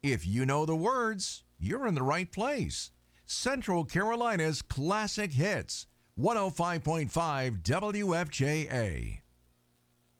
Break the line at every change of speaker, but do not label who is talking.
If you know the words, you're in the right place. Central Carolina's classic hits, 105.5 WFJA.